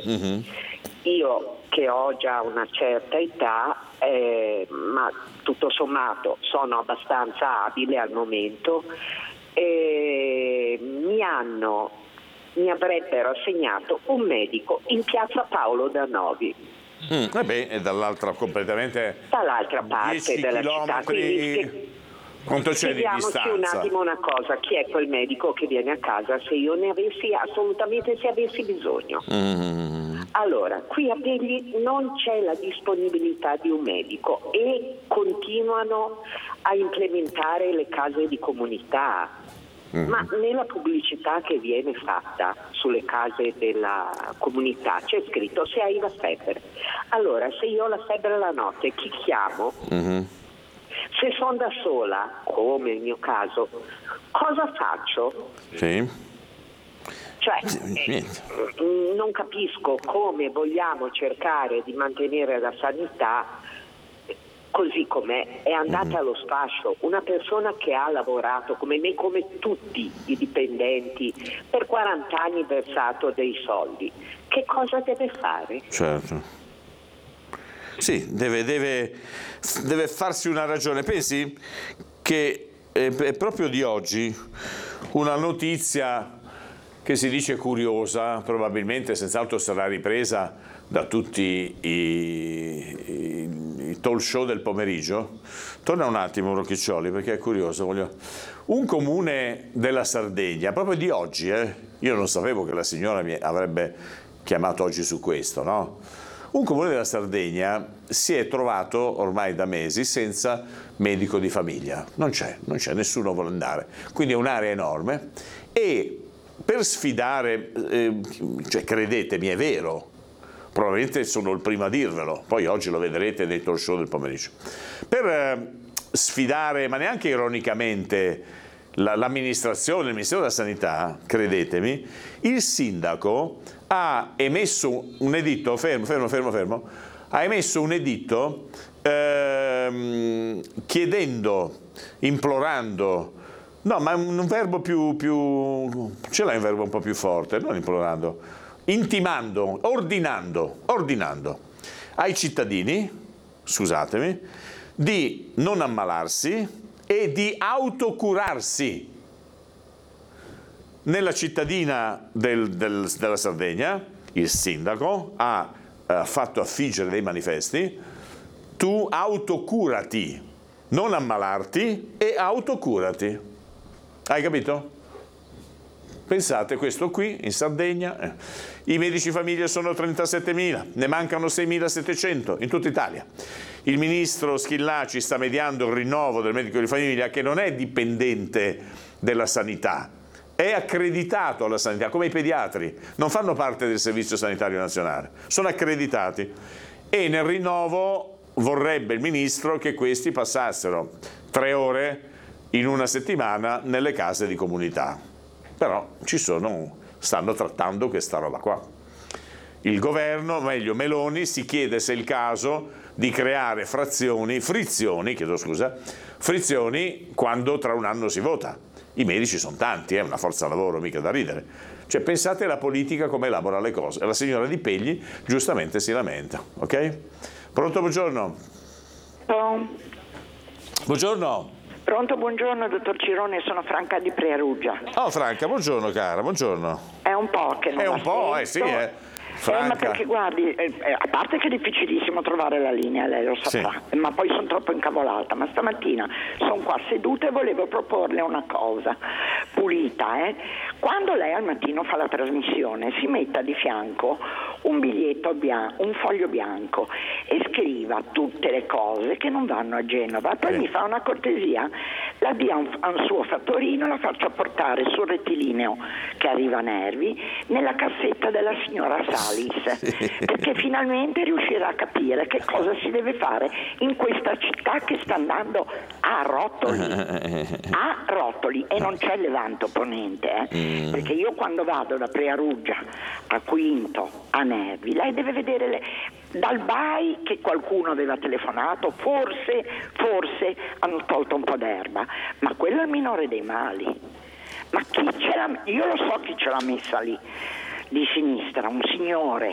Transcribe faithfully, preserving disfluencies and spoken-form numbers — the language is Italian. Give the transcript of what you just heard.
Mm-hmm. Io che ho già una certa età, eh, ma tutto sommato sono abbastanza abile al momento, eh, mi hanno, mi avrebbero assegnato un medico in piazza Paolo da Novi. Mm, e beh, e dall'altra completamente dall'altra parte della città. Quindi, quanto c'è di distanza? Spieghiamoci un attimo una cosa: chi è quel medico che viene a casa se io ne avessi assolutamente, se avessi bisogno? Mm. Allora, qui a Pegli non c'è la disponibilità di un medico e continuano a implementare le case di comunità. Mm. Ma nella pubblicità che viene fatta sulle case della comunità c'è scritto: se hai la febbre. Allora, se io ho la febbre la notte, chi chiamo? Mm-hmm. Se sono da sola, come nel mio caso, cosa faccio? Sì. Cioè, eh, non capisco come vogliamo cercare di mantenere la sanità così com'è, è andata mm-hmm. allo sfascio. Una persona che ha lavorato come me, come tutti i dipendenti, per quaranta anni versato dei soldi, che cosa deve fare? Certo. Sì, deve, deve, deve farsi una ragione. Pensi che è, è proprio di oggi una notizia che si dice curiosa, probabilmente senz'altro sarà ripresa da tutti i, i, i talk show del pomeriggio. Torna un attimo Rocchiccioli, perché è curioso. Voglio... Un comune della Sardegna, proprio di oggi, eh? Io non sapevo che la signora mi avrebbe chiamato oggi su questo, no? Un comune della Sardegna si è trovato ormai da mesi senza medico di famiglia. Non c'è, non c'è, nessuno vuole andare. Quindi è un'area enorme e per sfidare, eh, cioè credetemi, è vero, probabilmente sono il primo a dirvelo, poi oggi lo vedrete nei talk show del pomeriggio, per eh, sfidare, ma neanche ironicamente, la, l'amministrazione, il Ministero della Sanità, credetemi, il sindaco ha emesso un editto, fermo, fermo, fermo, fermo, ha emesso un editto ehm, chiedendo, implorando, no, ma un verbo più, più, ce l'hai un verbo un po' più forte, non implorando, intimando, ordinando, ordinando ai cittadini, scusatemi, di non ammalarsi e di autocurarsi. Nella cittadina del, del, della Sardegna il sindaco ha eh, fatto affiggere dei manifesti: tu autocurati, non ammalarti e autocurati. Hai capito? Pensate, questo qui in Sardegna, eh, i medici famiglia sono trentasettemila, ne mancano seimilasettecento in tutta Italia. Il ministro Schillaci sta mediando il rinnovo del medico di famiglia, che non è dipendente della sanità, è accreditato alla sanità, come i pediatri, non fanno parte del Servizio Sanitario Nazionale, sono accreditati, e nel rinnovo vorrebbe il ministro che questi passassero tre ore in una settimana nelle case di comunità. Però ci sono, stanno trattando questa roba qua. Il governo, meglio Meloni, si chiede se è il caso di creare frazioni, frizioni, chiedo scusa, frizioni quando tra un anno si vota. I medici sono tanti, è eh, una forza lavoro mica da ridere. Cioè pensate alla politica come elabora le cose. La signora Di Pegli giustamente si lamenta, ok? Pronto, buongiorno. Oh. Buongiorno. Pronto, buongiorno dottor Cirone, sono Franca di Prearuggia. Oh Franca, buongiorno cara, buongiorno. È un po' che non È un po', sento. eh sì, eh. Eh, ma perché guardi, eh, a parte che è difficilissimo trovare la linea, lei lo saprà, sì. Ma poi sono troppo incavolata, ma stamattina sono qua seduta e volevo proporle una cosa pulita, eh. Quando lei al mattino fa la trasmissione si metta di fianco un biglietto bianco, un foglio bianco, e scriva tutte le cose che non vanno a Genova, poi sì. Mi fa una cortesia, la dia a un, a un suo fattorino, la faccia portare sul rettilineo che arriva a Nervi nella cassetta della signora Salis, sì. Perché finalmente riuscirà a capire che cosa si deve fare in questa città che sta andando a rotoli, a rotoli, e non c'è Levanto Ponente, eh? Mm. Perché io quando vado da Prearuggia a Quinto a Nervi, lei deve vedere le... dal B A I che qualcuno aveva telefonato, forse, forse hanno tolto un po' d'erba, ma quello è il minore dei mali. Ma chi ce l'ha, io lo so chi ce l'ha messa lì di sinistra, un signore